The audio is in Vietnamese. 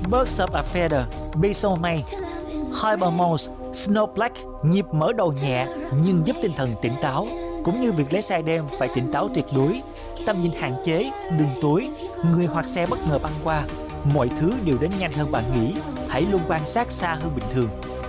Birds of a Feather, Be So May, Hypermose, Snowflake, nhịp mở đầu nhẹ nhưng giúp tinh thần tỉnh táo, cũng như việc lái xe đêm phải tỉnh táo tuyệt đối, tầm nhìn hạn chế, đường tối, người hoặc xe bất ngờ băng qua, mọi thứ đều đến nhanh hơn bạn nghĩ, hãy luôn quan sát xa hơn bình thường.